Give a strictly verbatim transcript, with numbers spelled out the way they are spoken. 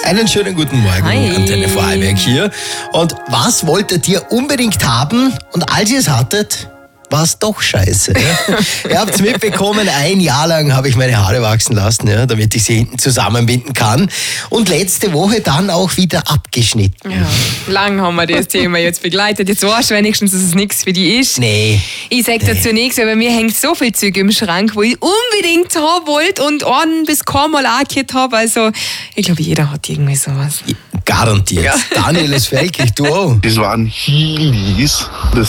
Einen schönen guten Morgen, Hi. Antenne Vorarlberg hier. Und was wolltet ihr unbedingt haben und als ihr es hattet, war es doch scheiße. Ja? Ihr habt es mitbekommen, ein Jahr lang habe ich meine Haare wachsen lassen, ja, damit ich sie hinten zusammenbinden kann. Und letzte Woche dann auch wieder abgeschnitten. Ja, lang haben wir das Thema jetzt begleitet. Jetzt weißt du wenigstens, dass es nichts für dich ist. Nee. Ich sag dazu nichts, aber mir hängt so viel Zeug im Schrank, wo ich unbedingt haben wollte und einen bis kaum mal angehört habe. Also, ich glaube, jeder hat irgendwie sowas. Garantiert. Ja. Daniel ist fake, du auch. Das waren Heelys. Das